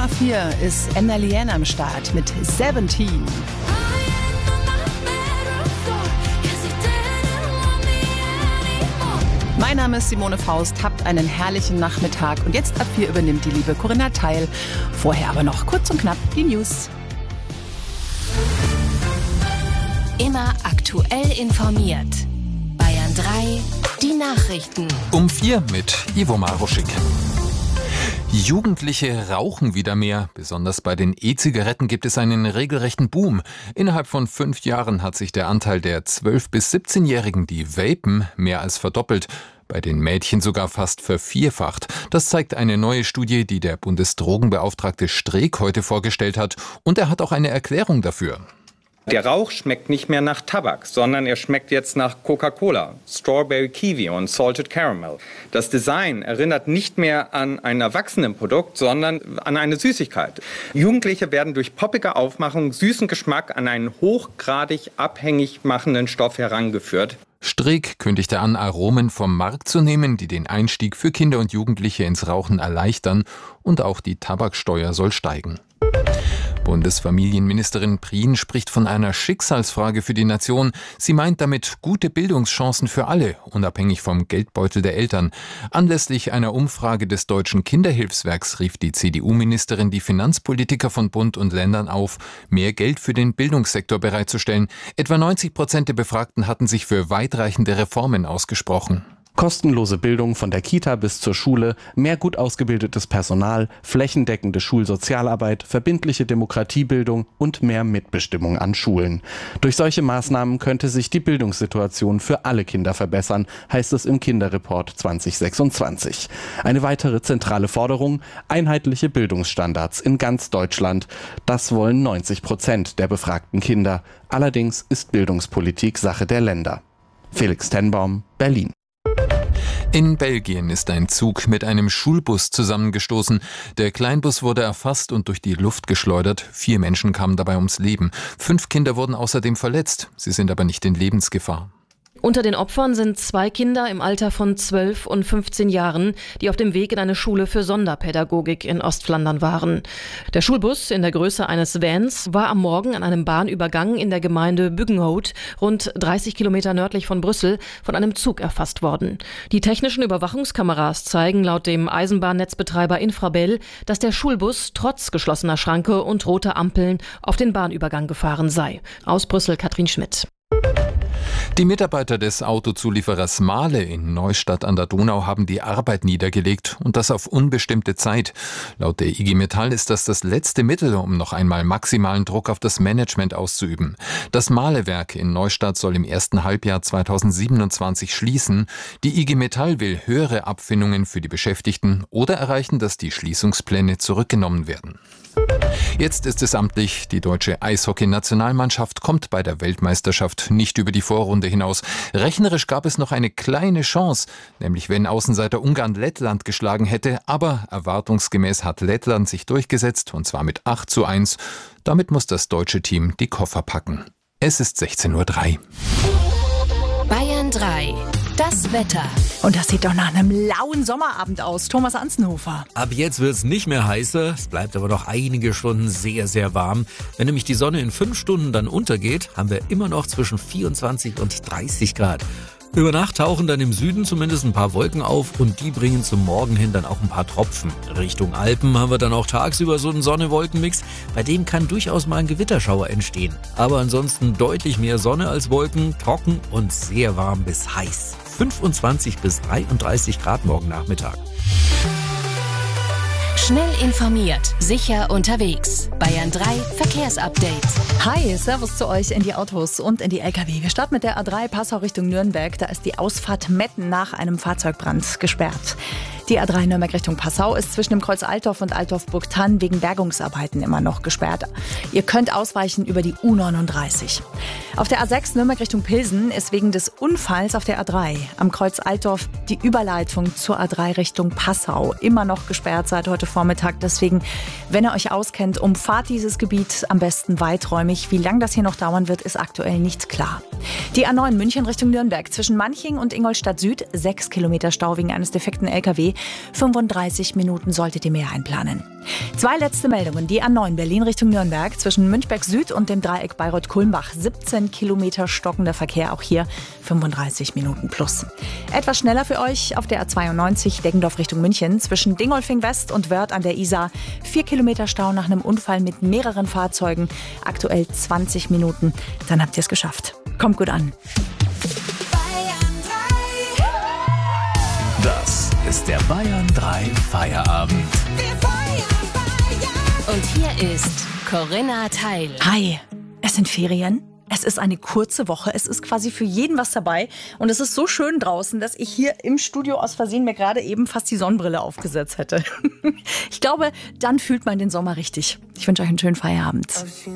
A4 ist Enda Lien am Start mit 17. Mein Name ist Simone Faust, habt einen herrlichen Nachmittag und jetzt ab 4 übernimmt die liebe Corinna Teil. Vorher aber noch kurz und knapp die News. Immer aktuell informiert. Bayern 3, die Nachrichten. Um 4 mit Ivo Maruschik. Jugendliche rauchen wieder mehr. Besonders bei den E-Zigaretten gibt es einen regelrechten Boom. Innerhalb von 5 Jahren hat sich der Anteil der 12- bis 17-Jährigen, die vapen, mehr als verdoppelt. Bei den Mädchen sogar fast vervierfacht. Das zeigt eine neue Studie, die der Bundesdrogenbeauftragte Streeck heute vorgestellt hat. Und er hat auch eine Erklärung dafür. Der Rauch schmeckt nicht mehr nach Tabak, sondern er schmeckt jetzt nach Coca-Cola, Strawberry Kiwi und Salted Caramel. Das Design erinnert nicht mehr an ein Erwachsenenprodukt, sondern an eine Süßigkeit. Jugendliche werden durch poppige Aufmachung süßen Geschmack an einen hochgradig abhängig machenden Stoff herangeführt. Streeck kündigte an, Aromen vom Markt zu nehmen, die den Einstieg für Kinder und Jugendliche ins Rauchen erleichtern, und auch die Tabaksteuer soll steigen. Bundesfamilienministerin Prien spricht von einer Schicksalsfrage für die Nation. Sie meint damit gute Bildungschancen für alle, unabhängig vom Geldbeutel der Eltern. Anlässlich einer Umfrage des Deutschen Kinderhilfswerks rief die CDU-Ministerin die Finanzpolitiker von Bund und Ländern auf, mehr Geld für den Bildungssektor bereitzustellen. Etwa 90% der Befragten hatten sich für weitreichende Reformen ausgesprochen. Kostenlose Bildung von der Kita bis zur Schule, mehr gut ausgebildetes Personal, flächendeckende Schulsozialarbeit, verbindliche Demokratiebildung und mehr Mitbestimmung an Schulen. Durch solche Maßnahmen könnte sich die Bildungssituation für alle Kinder verbessern, heißt es im Kinderreport 2026. Eine weitere zentrale Forderung: einheitliche Bildungsstandards in ganz Deutschland. Das wollen 90% der befragten Kinder. Allerdings ist Bildungspolitik Sache der Länder. Felix Tenbaum, Berlin. In Belgien ist ein Zug mit einem Schulbus zusammengestoßen. Der Kleinbus wurde erfasst und durch die Luft geschleudert. 4 Menschen kamen dabei ums Leben. 5 Kinder wurden außerdem verletzt. Sie sind aber nicht in Lebensgefahr. Unter den Opfern sind 2 Kinder im Alter von 12 und 15 Jahren, die auf dem Weg in eine Schule für Sonderpädagogik in Ostflandern waren. Der Schulbus in der Größe eines Vans war am Morgen an einem Bahnübergang in der Gemeinde Buggenhout, rund 30 Kilometer nördlich von Brüssel, von einem Zug erfasst worden. Die technischen Überwachungskameras zeigen laut dem Eisenbahnnetzbetreiber Infrabel, dass der Schulbus trotz geschlossener Schranke und roter Ampeln auf den Bahnübergang gefahren sei. Aus Brüssel Katrin Schmidt. Die Mitarbeiter des Autozulieferers Mahle in Neustadt an der Donau haben die Arbeit niedergelegt und das auf unbestimmte Zeit. Laut der IG Metall ist das letzte Mittel, um noch einmal maximalen Druck auf das Management auszuüben. Das Mahlewerk in Neustadt soll im ersten Halbjahr 2027 schließen. Die IG Metall will höhere Abfindungen für die Beschäftigten oder erreichen, dass die Schließungspläne zurückgenommen werden. Jetzt ist es amtlich, die deutsche Eishockey-Nationalmannschaft kommt bei der Weltmeisterschaft nicht über die Vorrunde hinaus. Rechnerisch gab es noch eine kleine Chance, nämlich wenn Außenseiter Ungarn Lettland geschlagen hätte, aber erwartungsgemäß hat Lettland sich durchgesetzt, und zwar mit 8:1. Damit muss das deutsche Team die Koffer packen. Es ist 16:03 Uhr. Bayern 3. Das Wetter. Und das sieht doch nach einem lauen Sommerabend aus. Thomas Anzenhofer. Ab jetzt wird es nicht mehr heißer, es bleibt aber noch einige Stunden sehr, sehr warm. Wenn nämlich die Sonne in 5 Stunden dann untergeht, haben wir immer noch zwischen 24 und 30 Grad. Über Nacht tauchen dann im Süden zumindest ein paar Wolken auf und die bringen zum Morgen hin dann auch ein paar Tropfen. Richtung Alpen haben wir dann auch tagsüber so einen Sonne-Wolken-Mix, bei dem kann durchaus mal ein Gewitterschauer entstehen. Aber ansonsten deutlich mehr Sonne als Wolken, trocken und sehr warm bis heiß. 25 bis 33 Grad morgen Nachmittag. Schnell informiert, sicher unterwegs. Bayern 3 Verkehrsupdate. Hi, servus zu euch in die Autos und in die LKW. Wir starten mit der A3 Passau Richtung Nürnberg. Da ist die Ausfahrt Metten nach einem Fahrzeugbrand gesperrt. Die A3 Nürnberg Richtung Passau ist zwischen dem Kreuz Altdorf und Altdorf-Burgthann wegen Bergungsarbeiten immer noch gesperrt. Ihr könnt ausweichen über die U39. Auf der A6 Nürnberg Richtung Pilsen ist wegen des Unfalls auf der A3 am Kreuz Altdorf die Überleitung zur A3 Richtung Passau immer noch gesperrt seit heute Vormittag. Deswegen, wenn ihr euch auskennt, umfahrt dieses Gebiet am besten weiträumig. Wie lange das hier noch dauern wird, ist aktuell nicht klar. Die A9 München Richtung Nürnberg zwischen Manching und Ingolstadt Süd 6 Kilometer Stau wegen eines defekten LKW. 35 Minuten solltet ihr mehr einplanen. 2 letzte Meldungen. Die A9 Berlin Richtung Nürnberg zwischen Münchberg Süd und dem Dreieck Bayreuth-Kulmbach. 17 Kilometer stockender Verkehr, auch hier 35 Minuten plus. Etwas schneller für euch auf der A92 Deggendorf Richtung München zwischen Dingolfing West und Wörth an der Isar. 4 Kilometer Stau nach einem Unfall mit mehreren Fahrzeugen. Aktuell 20 Minuten. Dann habt ihr es geschafft. Kommt gut an. Das ist der Bayern 3 Feierabend. Und hier ist Corinna Teil. Hi, es sind Ferien. Es ist eine kurze Woche. Es ist quasi für jeden was dabei. Und es ist so schön draußen, dass ich hier im Studio aus Versehen mir gerade eben fast die Sonnenbrille aufgesetzt hätte. Ich glaube, dann fühlt man den Sommer richtig. Ich wünsche euch einen schönen Feierabend.